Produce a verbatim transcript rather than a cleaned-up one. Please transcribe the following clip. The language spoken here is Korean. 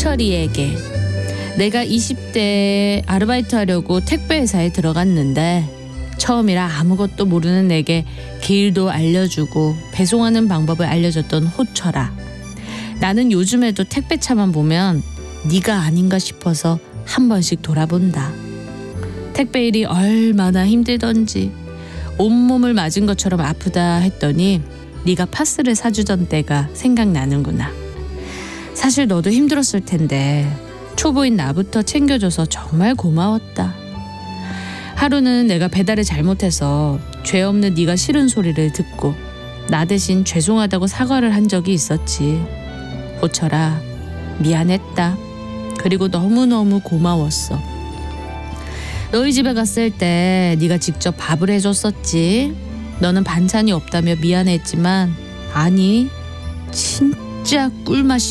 호철이에게. 내가 이십 대에 아르바이트 하려고 택배 회사에 들어갔는데 처음이라 아무것도 모르는 내게 길도 알려주고 배송하는 방법을 알려줬던 호철아. 나는 요즘에도 택배차만 보면 네가 아닌가 싶어서 한 번씩 돌아본다. 택배 일이 얼마나 힘들던지 온몸을 맞은 것처럼 아프다 했더니 네가 파스를 사주던 때가 생각나는구나. 사실 너도 힘들었을 텐데 초보인 나부터 챙겨줘서 정말 고마웠다. 하루는 내가 배달을 잘못해서 죄 없는 네가 싫은 소리를 듣고 나 대신 죄송하다고 사과를 한 적이 있었지. 호철아, 미안했다. 그리고 너무너무 고마웠어. 너희 집에 갔을 때 네가 직접 밥을 해줬었지. 너는 반찬이 없다며 미안했지만 아니, 진짜 꿀맛이